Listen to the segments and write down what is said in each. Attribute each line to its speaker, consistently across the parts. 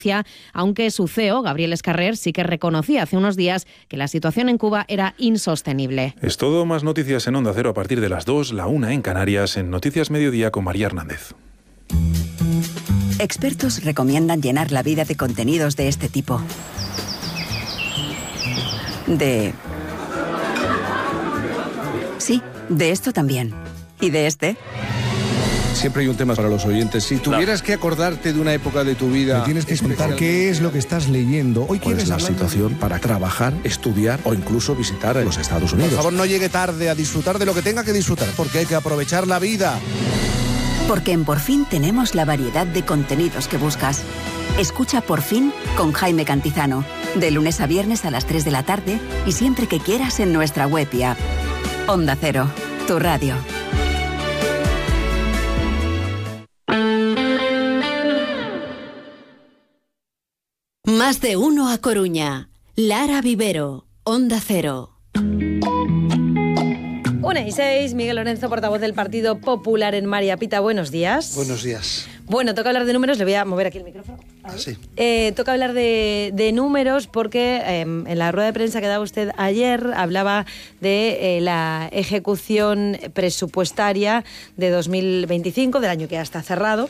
Speaker 1: aunque su CEO, Gabriel Escarrer, sí que reconocía hace unos días que la situación en Cuba era insostenible.
Speaker 2: Es todo, más noticias en Onda Cero a partir de las 2, la 1 en Canarias, en Noticias Mediodía con María Hernández.
Speaker 3: Expertos recomiendan llenar la vida de contenidos de este tipo. Sí, de esto también. ¿Y de este?
Speaker 4: Siempre hay un tema para los oyentes. Si tuvieras que acordarte de una época de tu vida...
Speaker 5: Me tienes que contar qué es lo que estás leyendo. Hoy
Speaker 4: ¿Cuál es la situación para trabajar, estudiar o incluso visitar los Estados Unidos?
Speaker 5: Por favor, no llegue tarde a disfrutar de lo que tenga que disfrutar, porque hay que aprovechar la vida.
Speaker 3: Porque en Por Fin tenemos la variedad de contenidos que buscas. Escucha Por Fin con Jaime Cantizano, de lunes a viernes a las 3 de la tarde y siempre que quieras en nuestra web y app. Onda Cero, tu radio.
Speaker 6: Más de uno a Coruña. Lara Vivero, Onda Cero.
Speaker 7: 1:06, Miguel Lorenzo, portavoz del Partido Popular en María Pita. Buenos días.
Speaker 8: Buenos días.
Speaker 7: Bueno, toca hablar de números. Le voy a mover aquí el micrófono.
Speaker 8: Sí.
Speaker 7: Toca hablar de números porque en la rueda de prensa que daba usted ayer hablaba de la ejecución presupuestaria de 2025, del año que ya está cerrado,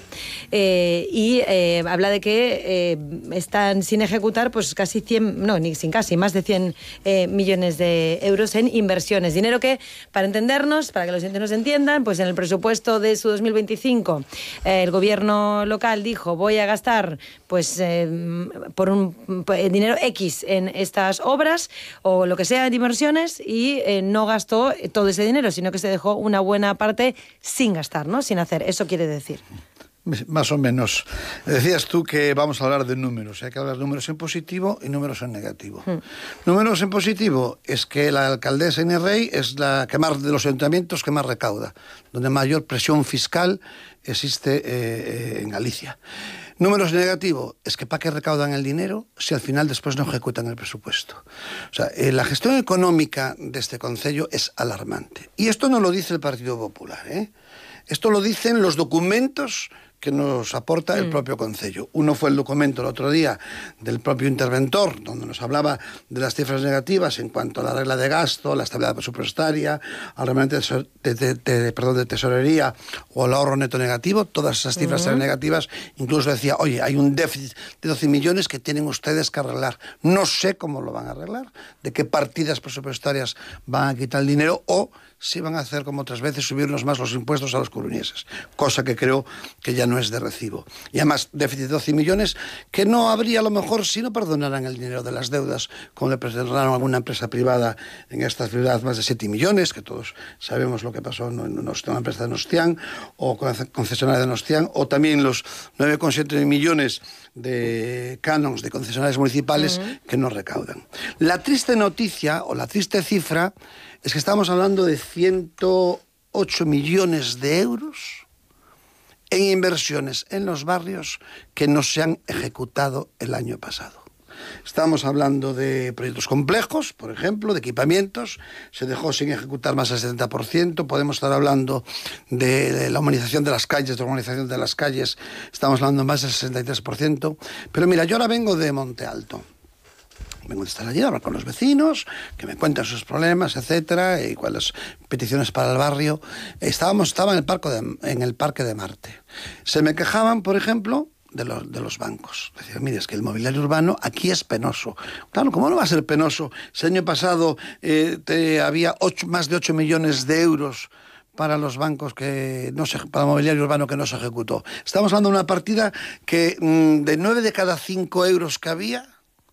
Speaker 7: y habla de que están sin ejecutar pues casi 100, no, ni sin casi, más de 100 millones de euros en inversiones. Dinero que, para entendernos, para que los oyentes nos entiendan, pues en el presupuesto de su 2025 el gobierno local dijo: voy a gastar pues por un dinero X en estas obras o lo que sea de inversiones, y no gastó todo ese dinero, sino que se dejó una buena parte sin gastar, ¿no? Sin hacer. Eso quiere decir.
Speaker 8: Más o menos. Decías tú que vamos a hablar de números. Hay que hablar de números en positivo y números en negativo. Números en positivo es que la alcaldesa Inés Rey es la que más, de los ayuntamientos, que más recauda, donde mayor presión fiscal existe en Galicia. Números negativos es que ¿para qué recaudan el dinero si al final después no ejecutan el presupuesto? O sea, la gestión económica de este concello es alarmante. Y esto no lo dice el Partido Popular, ¿eh? Esto lo dicen los documentos que nos aporta el propio concello. Uno fue el documento el otro día del propio interventor, donde nos hablaba de las cifras negativas en cuanto a la regla de gasto, la estabilidad presupuestaria, al remanente de tesorería o el ahorro neto negativo. Todas esas cifras eran negativas. Incluso decía: oye, hay un déficit de 12 millones que tienen ustedes que arreglar. No sé cómo lo van a arreglar, de qué partidas presupuestarias van a quitar el dinero, o si van a hacer como otras veces, subirnos más los impuestos a los coruñeses, cosa que creo que ya no es de recibo. Y además, déficit de 12 millones que no habría a lo mejor si no perdonaran el dinero de las deudas, como le perdonaron a alguna empresa privada en esta ciudad más de 7 millones, que todos sabemos lo que pasó en una empresa de Nostián, o con la concesionaria de Nostián, o también los 9,7 millones de canons de concesionarias municipales que no recaudan. La triste noticia, o la triste cifra, es que estamos hablando de 108 millones de euros en inversiones en los barrios que no se han ejecutado el año pasado. Estamos hablando de proyectos complejos, por ejemplo, de equipamientos. Se dejó sin ejecutar más del 70%. Podemos estar hablando de la humanización de las calles, de la urbanización de las calles. Estamos hablando de más del 63%. Pero mira, yo ahora vengo de Monte Alto. Vengo de estar allí a hablar con los vecinos, que me cuentan sus problemas, etcétera, y cuáles peticiones para el barrio. Estaba en el Parque de Marte. Se me quejaban, por ejemplo, de los bancos. Decían: mire, es que el mobiliario urbano aquí es penoso. Claro, ¿cómo no va a ser penoso? El año pasado había más de 8 millones de euros para los bancos para el mobiliario urbano que no se ejecutó. Estamos hablando de una partida que de 9 de cada 5 euros que había,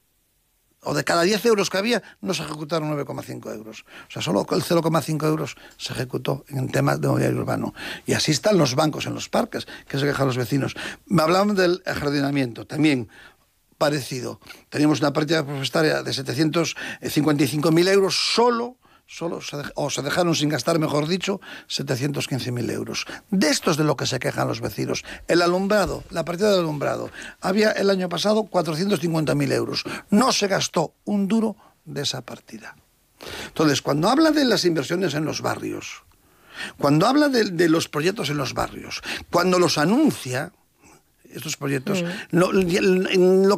Speaker 8: o de cada 10 euros que había, no se ejecutaron 9,5 euros. O sea, solo el 0,5 euros se ejecutó en temas de mobiliario urbano. Y así están los bancos en los parques, que se quejan los vecinos. Me hablaban del ajardinamiento, también parecido. Teníamos una partida presupuestaria de 755.000 euros se dejaron sin gastar, mejor dicho, 715.000 euros. De esto es de lo que se quejan los vecinos. El alumbrado, la partida del alumbrado, había el año pasado 450.000 euros. No se gastó un duro de esa partida. Entonces, cuando habla de las inversiones en los barrios, cuando habla de los proyectos en los barrios, cuando los anuncia, estos proyectos. Lo